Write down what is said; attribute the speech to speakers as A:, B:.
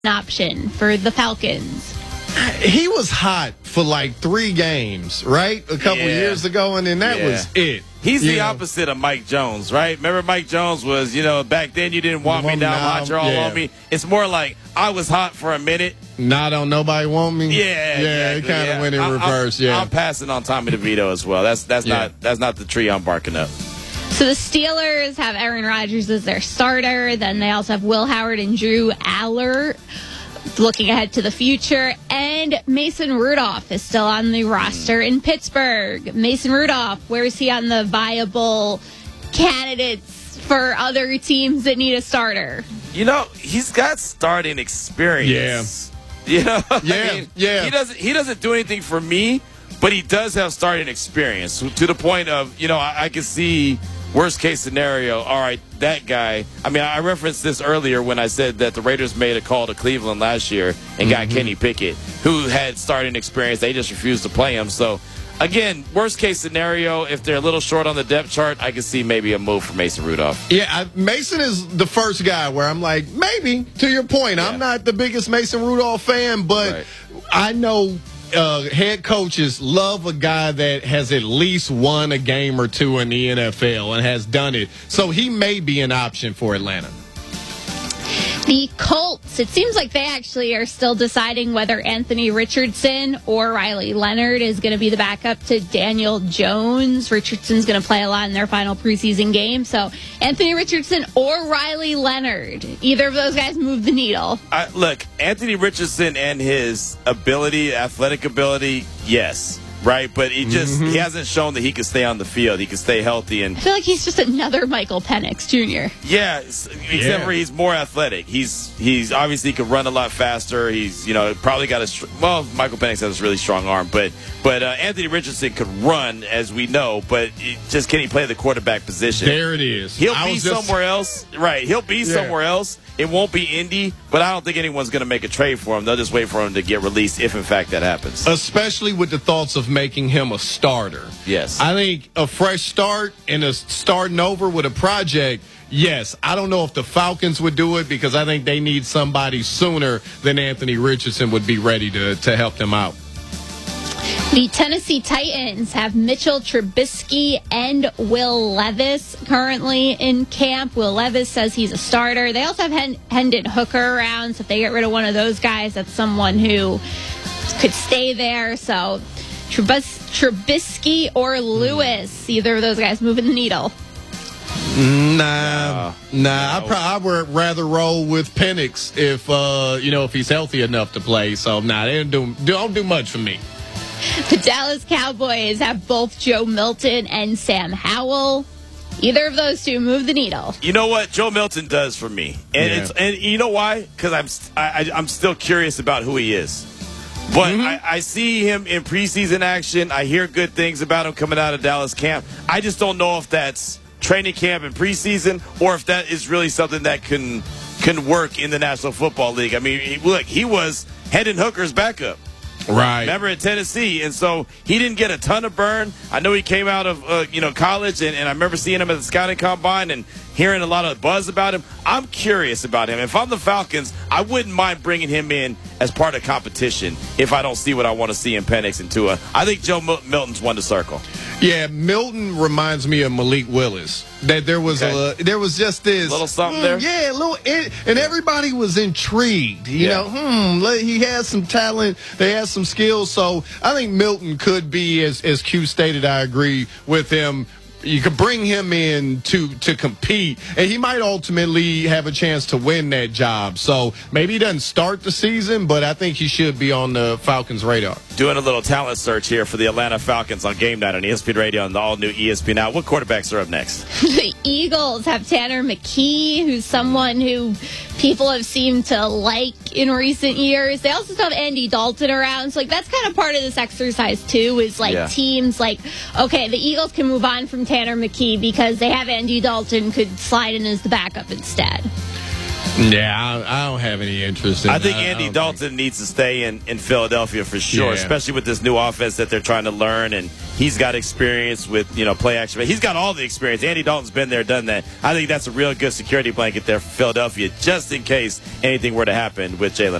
A: option for the Falcons.
B: He was hot for like 3 games, right? A couple years ago, and then that was it.
C: He's the opposite of Mike Jones, right? Remember Mike Jones was, back then you didn't want me, now hot, you're all on me. It's more like I was hot for a minute.
B: Now don't nobody want me?
C: Yeah,
B: it kind of went in reverse,
C: I'm passing on Tommy DeVito as well. That's not the tree I'm barking up.
A: So the Steelers have Aaron Rodgers as their starter. Then they also have Will Howard and Drew Aller looking ahead to the future. And Mason Rudolph is still on the roster in Pittsburgh. Mason Rudolph, where is he on the viable candidates for other teams that need a starter?
C: He's got starting experience. He doesn't do anything for me, but he does have starting experience to the point of, I can see worst case scenario. All right, that guy. I mean, I referenced this earlier when I said that the Raiders made a call to Cleveland last year and got Kenny Pickett, who had starting experience. They just refused to play him. So, again, worst case scenario, if they're a little short on the depth chart, I could see maybe a move for Mason Rudolph.
B: Yeah, Mason is the first guy where I'm like, maybe, to your point. Yeah. I'm not the biggest Mason Rudolph fan, but I know head coaches love a guy that has at least won a game or two in the NFL and has done it. So he may be an option for Atlanta.
A: The Colts, it seems like they actually are still deciding whether Anthony Richardson or Riley Leonard is going to be the backup to Daniel Jones. Richardson's going to play a lot in their final preseason game. So Anthony Richardson or Riley Leonard, either of those guys move the needle.
C: Look, Anthony Richardson and his athletic ability, yes. Right, but he hasn't shown that he can stay on the field. He can stay healthy. And
A: I feel like he's just another Michael Penix Jr.
C: Yeah, except for he's more athletic. He's obviously can run a lot faster. He's probably got Michael Penix has a really strong arm, but Anthony Richardson could run, as we know, but just can he play the quarterback position?
B: There it is.
C: He'll be somewhere else. Right, he'll be somewhere else. It won't be Indy, but I don't think anyone's going to make a trade for him. They'll just wait for him to get released if, in fact, that happens.
B: Especially with the thoughts of making him a starter.
C: Yes.
B: I think a fresh start and a starting over with a project, yes. I don't know if the Falcons would do it because I think they need somebody sooner than Anthony Richardson would be ready to help them out.
A: The Tennessee Titans have Mitchell Trubisky and Will Levis currently in camp. Will Levis says he's a starter. They also have Hendon Hooker around, so if they get rid of one of those guys, that's someone who could stay there. So Trubisky or Lewis, either of those guys moving the needle.
B: Nah. I would rather roll with Penix if he's healthy enough to play. So they don't do much for me.
A: The Dallas Cowboys have both Joe Milton and Sam Howell. Either of those two move the needle.
C: You know what Joe Milton does for me, and you know why? Because I'm still curious about who he is. But I see him in preseason action. I hear good things about him coming out of Dallas camp. I just don't know if that's training camp and preseason or if that is really something that can work in the National Football League. I mean, he was Hendon Hooker's backup.
B: Right.
C: Remember at Tennessee, and so he didn't get a ton of burn. I know he came out of college, and I remember seeing him at the scouting combine and hearing a lot of buzz about him. I'm curious about him. If I'm the Falcons, I wouldn't mind bringing him in as part of competition if I don't see what I want to see in Penix and Tua. I think Joe Milton's one to circle.
B: Yeah, Milton reminds me of Malik Willis. That there was just this
C: little something there.
B: Yeah, and everybody was intrigued. He has some talent. They have some skills. So I think Milton could be, as Q stated. I agree with him. You could bring him in to compete, and he might ultimately have a chance to win that job. So maybe he doesn't start the season, but I think he should be on the Falcons' radar.
C: Doing a little talent search here for the Atlanta Falcons on Game Night on ESPN Radio and the all-new ESPN Now. What quarterbacks are up next?
A: The Eagles have Tanner McKee, who's someone who people have seemed to like in recent years. They also still have Andy Dalton around. So, that's kind of part of this exercise, too, is, teams okay, the Eagles can move on from Tanner McKee because they have Andy Dalton could slide in as the backup instead.
B: Yeah, I don't have any interest in
C: I think Andy Dalton needs to stay in Philadelphia for sure, especially with this new offense that they're trying to learn. And he's got experience with, play action. He's got all the experience. Andy Dalton's been there, done that. I think that's a real good security blanket there for Philadelphia, just in case anything were to happen with Jalen